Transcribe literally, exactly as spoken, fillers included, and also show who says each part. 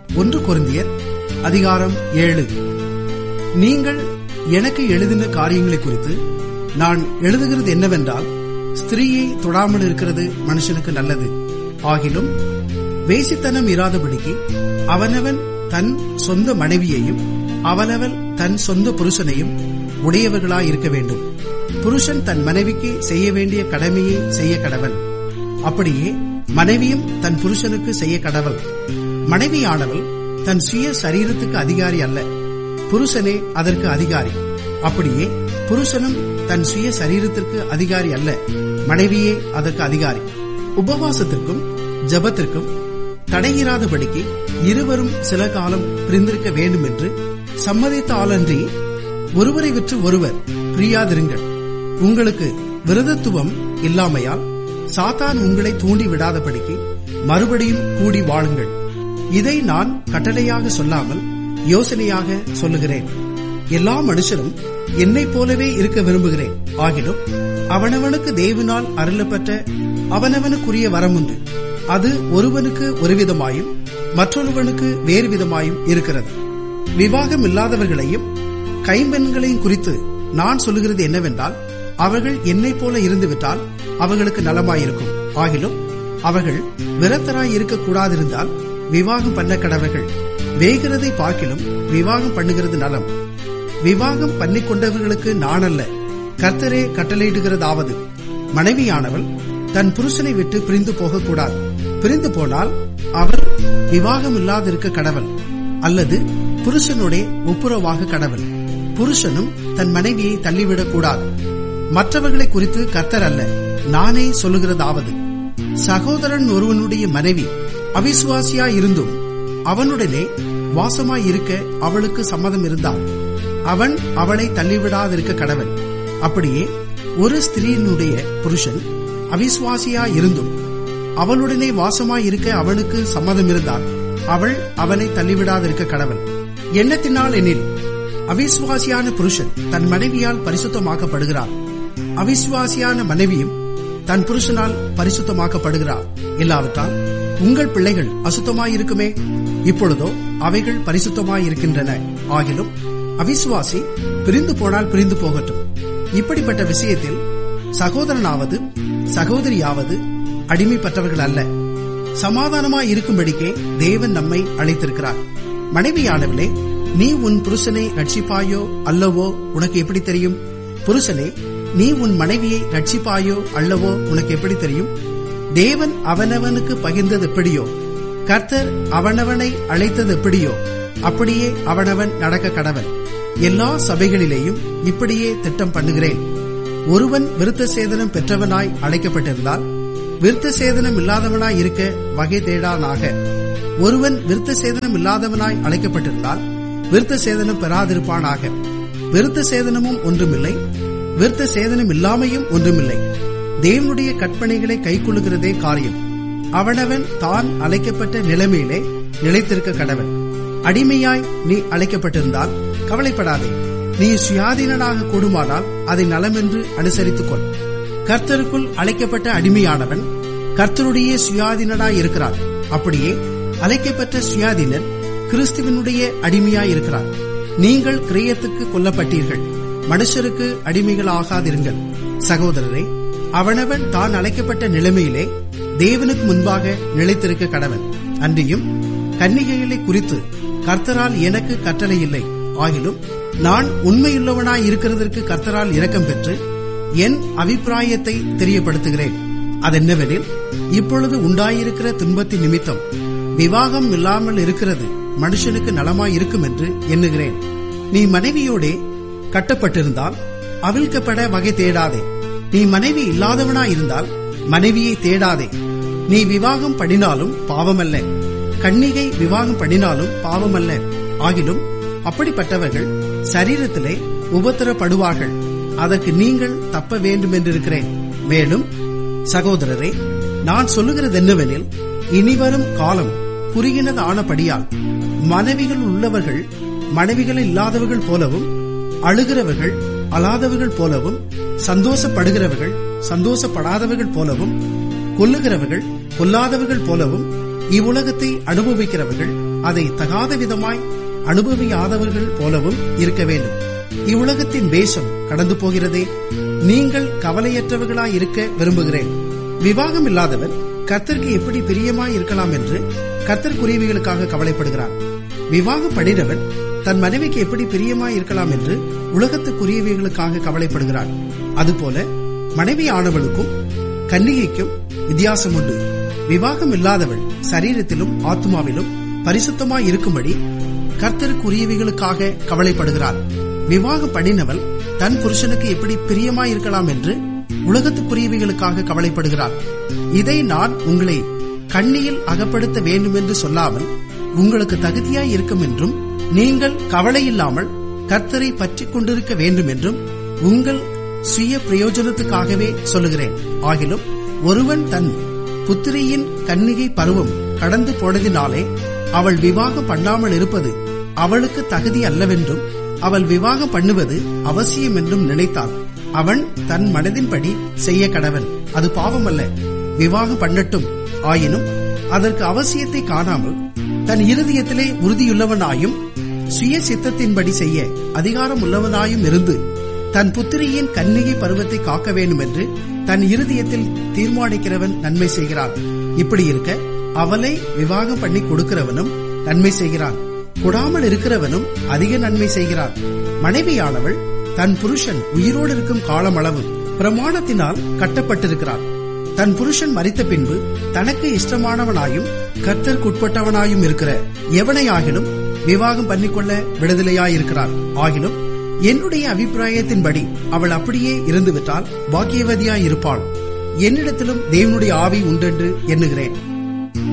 Speaker 1: ஒன்று கொரிந்தியர் அதிகாரம் ஏழு. நீங்கள் எனக்கு எழுதின காரியங்களை குறித்து நான் எழுதுகிறது என்னவென்றால், ஸ்திரீயை தொடாமல் இருக்கிறது மனுஷனுக்கு நல்லது. ஆகிலும் வேசித்தனம் இராதபடிக்கு அவனவன் தன் சொந்த மனைவியையும் அவனவன் தன் சொந்த புருஷனையும் உடையவர்களாய் இருக்க வேண்டும். புருஷன் தன் மனைவிக்கு செய்ய வேண்டிய கடமையை செய்ய கடவன். அப்படியே மனைவியும் தன் புருஷனுக்கு செய்ய கடவள். மனைவியானவள் தன் சுய சரீரத்துக்கு அதிகாரி அல்ல, புருஷனே அதற்கு அதிகாரி. அப்படியே புருஷனும் தன் சுய சரீரத்திற்கு அதிகாரி அல்ல, மனைவியே அதற்கு அதிகாரி. உபவாசத்திற்கும் ஜபத்திற்கும் தடையிராதபடிக்கு இருவரும் சில காலம் பிரிந்திருக்க வேண்டும் என்று சம்மதித்தாலன்றி ஒருவரை விற்று ஒருவர் பிரியாதிருங்கள். உங்களுக்கு விரதத்துவம் இல்லாமையால் சாத்தான் உங்களை தூண்டி விடாதபடிக்கு மறுபடியும் கூடி வாழுங்கள். இதை நான் கட்டளையாக சொல்லாமல் யோசனையாக சொல்லுகிறேன். எல்லா மனுஷரும் என்னைப் போலவே இருக்க விரும்புகிறேன். ஆகிலும் அவனவனுக்கு தேவனால் அருளப்பட்ட அவனவனுக்குரிய வரம் உண்டு. அது ஒருவனுக்கு ஒரு விதமாயும் மற்றொருவனுக்கு வேறு விதமாயும் இருக்கிறது. விவாகம் இல்லாதவர்களையும் கைம்பெண்களையும் குறித்து நான் சொல்லுகிறது என்னவென்றால், அவர்கள் என்னைப் போல இருந்துவிட்டால் அவர்களுக்கு நலமாயிருக்கும். ஆகிலும் அவர்கள் விரத்தராய் இருக்கக்கூடாதிருந்தால் விவாகம் பண்ண கடவர்கள். வேகிறதை பார்க்கிலும் விவாகம் பண்ணுகிறது நலம். விவாகம் பண்ணிக்கொண்டவர்களுக்கு நான் அல்ல, கர்த்தரே கட்டளையிடுகிறதாவது, மனைவியானவள் தன் புருஷனை விட்டு பிரிந்து போகக்கூடாது. பிரிந்து போனால் அவர் விவாகம் இல்லாதிருக்க கடவள், அல்லது புருஷனுடைய ஒப்புரவாக கடவள். புருஷனும் தன் மனைவியை தள்ளிவிடக் கூடாது. மற்றவர்களை குறித்து கர்த்தர் அல்ல, நானே சொல்லுகிறதாவது, சகோதரன் ஒருவனுடைய மனைவி அவிசுவாசியாயிருந்தும் அவனுடனே வாசமாயிருக்க அவளுக்கு சம்மதம் இருந்தால் அவன் அவளை தள்ளிவிடாதிருக்க கடவன். அப்படியே ஒரு ஸ்திரீனுடைய புருஷன் அவிசுவாசியாயிருந்தும் அவளுடனே வாசமாயிருக்க அவனுக்கு சம்மதம் இருந்தால் அவள் அவனை தள்ளிவிடாதிருக்க கடவன். எண்ணத்தினால் எனில் அவிசுவாசியான புருஷன் தன் மனைவியால் பரிசுத்தமாக்கப்படுகிறார், அவிசுவாசியான மனைவியும் தன் புருஷனால் பரிசுத்தமாக்கப்படுகிறார். இல்லாவிட்டால் உங்கள் பிள்ளைகள் அசுத்தமாயிருக்குமே, இப்பொழுதோ அவைகள் பரிசுத்தமாயிருக்கின்றன. ஆகிலும் அவிசுவாசி பிரிந்து போனால் பிரிந்து போகட்டும். இப்படிப்பட்ட விஷயத்தில் சகோதரனாவது சகோதரியாவது அடிமைப்பட்டவர்கள் அல்ல, சமாதானமாயிருக்கும்படிக்கே தேவன் நம்மை அழைத்திருக்கிறார். மனைவியானவளே, நீ உன் புருஷனை ரட்சிப்பாயோ அல்லவோ உனக்கு எப்படி தெரியும்? புருஷனே, நீ உன் மனைவியை ரட்சிப்பாயோ அல்லவோ உனக்கு எப்படி தெரியும்? தேவன் அவனவனுக்கு பகிர்ந்தது எப்படியோ, கர்த்தர் அவனவனை அழைத்தது எப்படியோ, அப்படியே அவனவன் நடக்க கடவன். எல்லா சபைகளிலேயும் இப்படியே திட்டம் பண்ணுகிறேன். ஒருவன் விருத்த சேதனம் பெற்றவனாய் அழைக்கப்பட்டிருந்தால் விருத்த சேதனம் இல்லாதவனாய் இருக்க வகை தேடானாக. ஒருவன் விருத்த சேதனம் இல்லாதவனாய் அழைக்கப்பட்டிருந்தால் விருத்த சேதனம் பெறாதிருப்பானாக. விருத்த சேதனமும் ஒன்றுமில்லை, விருத்த சேதனம் இல்லாமையும் ஒன்றுமில்லை. தேவனுடைய கற்பனைகளை கைக்கொள்ளுகிறதே காரியம். அவனவன் தான் அழைக்கப்பட்ட நிலைமையிலே நிலைத்திருக்க கடவன். அடிமையாய் நீ அழைக்கப்பட்டிருந்தால் கவலைப்படாதே. நீ சுயாதீனனாக கூடுமானால் அதை நலமென்று அனுசரித்துக் கொள். கர்த்தருக்குள் அழைக்கப்பட்ட அடிமையானவன் கர்த்தருடைய சுயாதீனனாய் இருக்கிறார். அப்படியே அழைக்கப்பட்ட சுயாதீனன் கிறிஸ்துவனுடைய அடிமையாய் இருக்கிறார். நீங்கள் கிரியத்துக்கு கொல்லப்பட்டீர்கள், மனுஷருக்கு அடிமைகளாகாதிருங்கள். சகோதரரே, அவனவன் தான் அழைக்கப்பட்ட நிலைமையிலே தேவனுக்கு முன்பாக நிலைத்திருக்க கடவன். அன்றியும் கன்னிகைகளை குறித்து கர்த்தரால் எனக்கு கட்டளை இல்லை. ஆகிலும் நான் உண்மையுள்ளவனாய் இருக்கிறதற்கு கர்த்தரால் இரக்கம் பெற்று என் அபிப்பிராயத்தை தெரியப்படுத்துகிறேன். அதென்னவெனில், இப்பொழுது உண்டாயிருக்கிற துன்பத்தின் நிமித்தம் விவாகம் இல்லாமல் இருக்கிறது மனுஷனுக்கு நலமாயிருக்கும் என்று எண்ணுகிறேன். நீ மனைவியோடே கட்டப்பட்டிருந்தால் அவிழ்க்கப்பட வகை தேடாதே. நீ மனைவி இல்லாதவனாயிருந்தால் மனைவியை தேடாதே. நீ விவாகம் பண்ணினாலும் பாவமல்ல, கன்னிகை விவாகம் பண்ணினாலும் பாவமல்ல. ஆகிலும் அப்படிப்பட்டவர்கள் சரீரத்திலே உபத்திரப்படுவார்கள். அதற்கு நீங்கள் தப்ப வேண்டும் என்றிருக்கிறேன். மேலும் சகோதரரே, நான் சொல்லுகிறது என்னவெனில், இனிவரும் காலம் குறுகினதானபடியால் மனைவிகள் உள்ளவர்கள் மனைவிகள் இல்லாதவர்கள் போலவும், அழுகிறவர்கள் அழாதவர்கள் போலவும், சந்தோஷப்படுகிறவர்கள் சந்தோஷப்படாதவர்கள் போலவும், கொல்லுகிறவர்கள் கொல்லாதவர்கள் போலவும், இவ்வுலகத்தை அனுபவிக்கிறவர்கள் அதை தகாத விதமாய் அனுபவியாதவர்கள் போலவும் இருக்க வேண்டும். இவ்வுலகத்தின் வேஷம் கடந்து போகிறதே, நீங்கள் கவலையற்றவர்களாய் இருக்க விரும்புகிறேன். விவாகம் இல்லாதவர் கர்த்தருக்கு எப்படி பிரியமாய் இருக்கலாம் என்று கர்த்தருக்குரியவைகளுக்காக கவலைப்படுகிறார். விவாகம் பண்ணினவன் தன் மனைவிக்கு எப்படி பிரியமாய் இருக்கலாம் என்று உலகத்துக்குரியவைகளுக்காக கவலைப்படுகிறார். அதுபோல மனைவி ஆனவளுக்கும் கன்னிகைக்கும் வித்தியாசம் உண்டு. விவாகம் இல்லாதவள் சரீரத்திலும் ஆத்மாவிலும் பரிசுத்தமாய் இருக்கும்படி கர்த்தருக்குரியவைகளுக்காக கவலைப்படுகிறார். விவாகம் பண்ணினவள் தன் புருஷனுக்கு எப்படி பிரியமாய் இருக்கலாம் என்று உலகத்துக்குரியவைகளுக்காக கவலைப்படுகிறார். இதை நான் உங்களை கண்ணியில் அகப்படுத்த வேண்டும் என்று சொல்லாமல் உங்களுக்கு தகுதியாய் இருக்கும் என்றும், நீங்கள் கவலையில்லாமல் கர்த்தரை பற்றி கொண்டிருக்க வேண்டும் என்றும் உங்கள் சுய பிரயோஜனத்துக்காகவே சொல்லுகிறேன். ஆகிலும் ஒருவன் தன் புத்திரியின் கன்னிகை பருவம் கடந்து போனதினாலே அவள் விவாகம் பண்ணாமல் இருப்பது அவளுக்கு தகுதி அல்லவென்றும், அவள் விவாகம் பண்ணுவது அவசியம் என்றும் நினைத்தாள். அவன் தன் மனதின்படி செய்ய கடவன், அது பாவம் அல்ல. விவாகம் பண்ணட்டும். ஆயினும் அதற்கு அவசியத்தை காணாமல் தன் இருதயத்திலே உறுதியுள்ளவனாயும் சுய சித்தத்தின்படி செய்ய அதிகாரம் உள்ளவனாயும் இருந்து தன் புத்திரியின் கன்னிகை பருவத்தை காக்க வேண்டும் என்று தன் இருதயத்தில் தீர்மானிக்கிறவன் நன்மை செய்கிறான். இப்படி இருக்க அவளை விவாகம் பண்ணி கொடுக்கிறவனும் நன்மை செய்கிறான், கொடாமல் இருக்கிறவனும் அதிக நன்மை செய்கிறான். மனைவியானவள் தன் புருஷன் உயிரோடு இருக்கும் காலமளவு பிரமாணத்தினால் கட்டப்பட்டிருக்கிறாள். தன் புருஷன் மரித்த பின்பு தனக்கு இஷ்டமானவனாயும் கர்த்தருக்குட்பட்டவனாயும் இருக்கிற எவனையாகிலும் விவாகம் பண்ணிக்கொள்ள விடுதலையாயிருக்கிறாள். ஆகிலும் என்னுடைய அபிப்பிராயத்தின்படி அவள் அப்படியே இருந்துவிட்டால் பாக்கியவதியாயிருப்பாள். என்னிடத்திலும் தேவனுடைய ஆவி உண்டென்று எண்ணுகிறேன்.